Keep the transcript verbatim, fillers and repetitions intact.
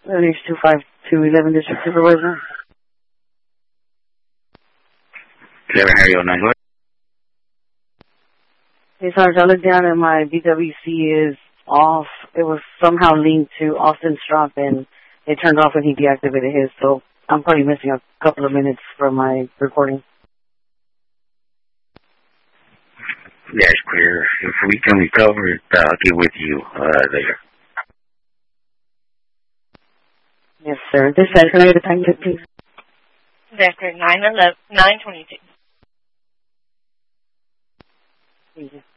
H two five two eleven District Supervisor. eleven Harry oh nine, go ahead. Hey, Sarge, I looked down and my B W C is off. It was somehow linked to Austin Strop, and it turned off when he deactivated his, so I'm probably missing a couple of minutes from my recording. Yeah, it's clear. If we can recover it, uh, I'll get with you uh, later. Yes, sir. This is can I get a time check, please? Vector nine eleven, nine twenty-two. Thank you.